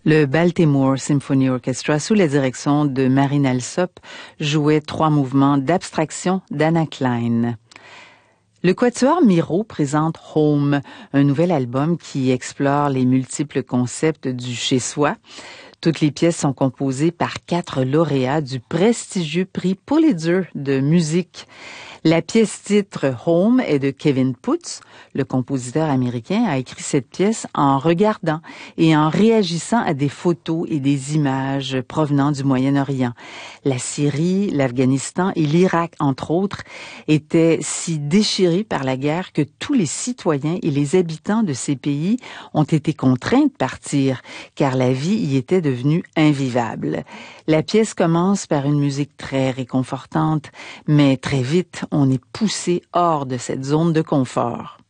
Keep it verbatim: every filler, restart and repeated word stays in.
Le Baltimore Symphony Orchestra, sous la direction de Marine Alsop, jouait trois mouvements d'abstraction d'Anna Klein. Le Quatuor Miro présente Home, un nouvel album qui explore les multiples concepts du chez-soi. Toutes les pièces sont composées par quatre lauréats du prestigieux prix Pulitzer de musique. La pièce titre Home est de Kevin Putz. Le compositeur américain a écrit cette pièce en regardant et en réagissant à des photos et des images provenant du Moyen-Orient. La Syrie, l'Afghanistan et l'Irak, entre autres, étaient si déchirés par la guerre que tous les citoyens et les habitants de ces pays ont été contraints de partir, car la vie y était devenue invivable. La pièce commence par une musique très réconfortante, mais très vite, on est poussé hors de cette zone de confort.